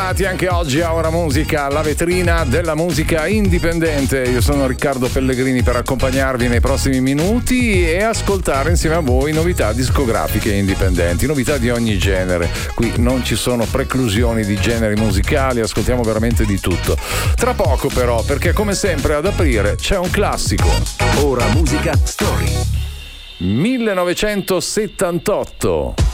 Bentornati anche oggi a Ora Musica, la vetrina della musica indipendente. Io sono Riccardo Pellegrini per accompagnarvi nei prossimi minuti e ascoltare insieme a voi novità discografiche indipendenti, novità di ogni genere. Qui non ci sono preclusioni di generi musicali, ascoltiamo veramente di tutto. Tra poco però, perché come sempre ad aprire c'è un classico. Ora Musica Story 1978.